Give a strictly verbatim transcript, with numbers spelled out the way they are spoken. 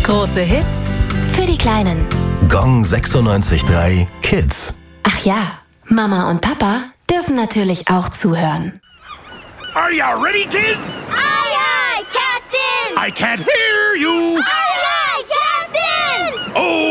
Große Hits für die Kleinen. Gong sechsundneunzig Komma drei Kids. Ach ja, Mama und Papa dürfen natürlich auch zuhören. Are you ready, kids? Aye, aye, Captain! I can't hear you. Aye, aye, Captain! Oh!